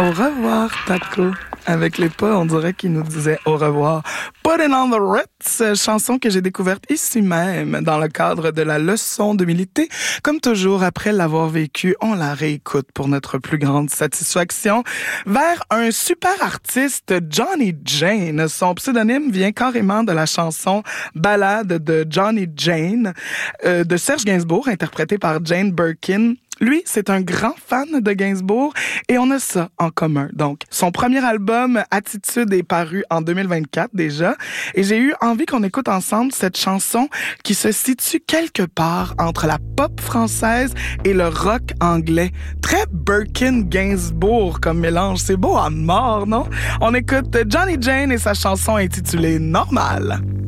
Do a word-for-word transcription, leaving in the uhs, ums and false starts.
Au revoir, Taco. Avec les pas, on dirait qu'il nous disait au revoir. Putting on the Ritz, chanson que j'ai découverte ici même, dans le cadre de la leçon d'humilité. Comme toujours, après l'avoir vécue, on la réécoute pour notre plus grande satisfaction. Vers un super artiste, Johnny Jane. Son pseudonyme vient carrément de la chanson Ballade de Johnny Jane, euh, de Serge Gainsbourg, interprétée par Jane Birkin. Lui, c'est un grand fan de Gainsbourg et on a ça en commun. Donc, son premier album, Attitude, est paru en deux mille vingt-quatre déjà et j'ai eu envie qu'on écoute ensemble cette chanson qui se situe quelque part entre la pop française et le rock anglais. Très Birkin-Gainsbourg comme mélange. C'est beau à mort, non? On écoute Johnny Jane et sa chanson intitulée Normal.